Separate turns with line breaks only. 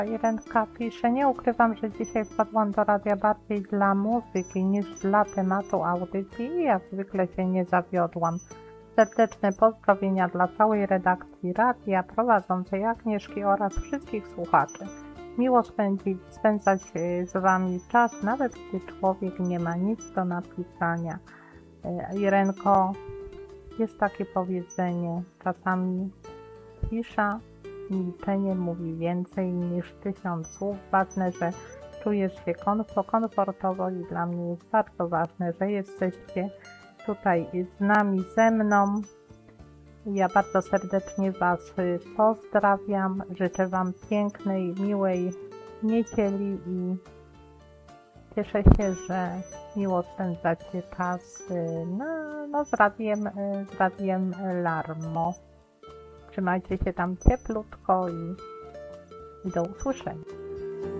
Irenka pisze, nie ukrywam, że dzisiaj wpadłam do radia bardziej dla muzyki niż dla tematu audycji i jak zwykle się nie zawiodłam. Serdeczne pozdrowienia dla całej redakcji radia, prowadzącej Agnieszki oraz wszystkich słuchaczy. Miło spędzać z Wami czas, nawet gdy człowiek nie ma nic do napisania. Irenko, jest takie powiedzenie, czasami cisza, milczenie mówi więcej niż 1000 słów. Ważne, że czujesz się komfortowo i dla mnie jest bardzo ważne, że jesteście tutaj z nami, ze mną. Ja bardzo serdecznie Was pozdrawiam, życzę Wam pięknej, miłej niedzieli i cieszę się, że miło spędzacie czas z radiem Larmo. Trzymajcie się tam cieplutko i do usłyszenia.